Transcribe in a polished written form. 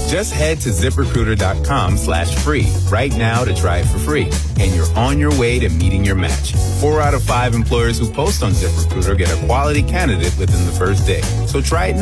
Just head to ZipRecruiter.com/free right now to try it for free. And you're on your way to meeting your match. 4 out of 5 employers who post on ZipRecruiter get a quality candidate within the first day. So try it now.